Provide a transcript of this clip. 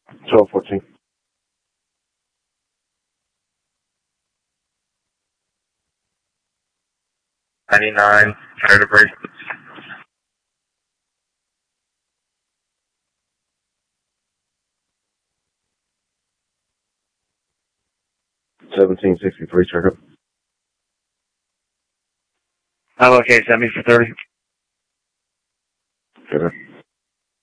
1214. 99, try to break. 1763, check up. I'm okay, send me for 30. Check up.